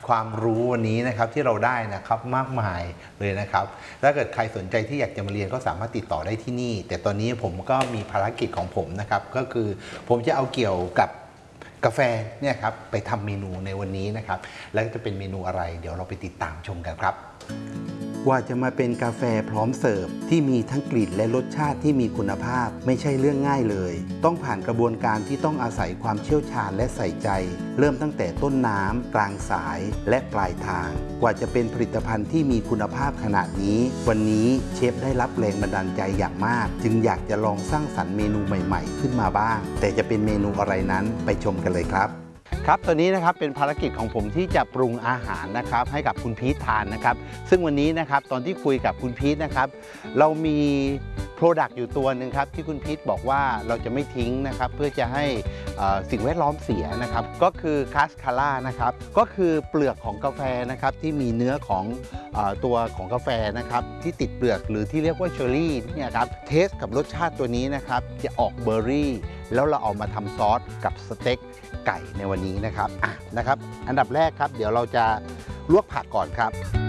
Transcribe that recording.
ความรู้วันนี้นะครับที่เราได้นะครับมากมายเลยนะครับถ้าเกิดใครสนใจที่อยากจะมาเรียนก็สามารถติดต่อได้ที่นี่แต่ตอนนี้ผมก็มีภารกิจของผมนะครับก็คือผมจะเอาเกี่ยวกับกาแฟเนี่ยครับไปทำเมนูในวันนี้นะครับแล้วจะเป็นเมนูอะไรเดี๋ยวเราไปติดตามชมกันครับกว่าจะมาเป็นกาแฟพร้อมเสิร์ฟที่มีทั้งกลิ่นและรสชาติที่มีคุณภาพไม่ใช่เรื่องง่ายเลยต้องผ่านกระบวนการที่ต้องอาศัยความเชี่ยวชาญและใส่ใจเริ่มตั้งแต่ต้นน้ำกลางสายและปลายทางกว่าจะเป็นผลิตภัณฑ์ที่มีคุณภาพขนาดนี้วันนี้เชฟได้รับแรงบันดาลใจอย่างมากจึงอยากจะลองสร้างสรรค์เมนูใหม่ๆขึ้นมาบ้างแต่จะเป็นเมนูอะไรนั้นไปชมกันเลยครับครับตอนนี้นะครับเป็นภารกิจของผมที่จะปรุงอาหารนะครับให้กับคุณพีททานนะครับซึ่งวันนี้นะครับตอนที่คุยกับคุณพีทนะครับเรามีโปรดักต์อยู่ตัวหนึ่งครับที่คุณพีทบอกว่าเราจะไม่ทิ้งนะครับเพื่อจะให้สิ่งแวดล้อมเสียนะครับก็คือคาสคาร่านะครับก็คือเปลือกของกาแฟนะครับที่มีเนื้อของตัวของกาแฟนะครับที่ติดเปลือกหรือที่เรียกว่าเชอร์รี่เนี่ยครับเทสกับรสชาติตัวนี้นะครับจะออกเบอร์รี่แล้วเราเอามาทำซอสกับสเต็กไก่ในวันนี้นะครับนะครับอันดับแรกครับเดี๋ยวเราจะลวกผักก่อนครับ